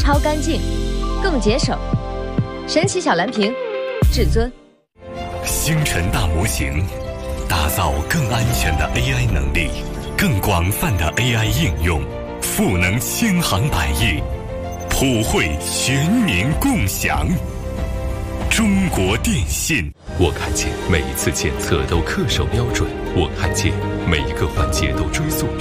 超干净，更节省。神奇小蓝瓶，至尊。 星辰大模型，打造更安全的 AI 能力，更广泛的 AI 应用，赋能千行百业，普惠全民共享。中国电信。 我看见每一次检测都恪守标准，我看见每一个环节都追溯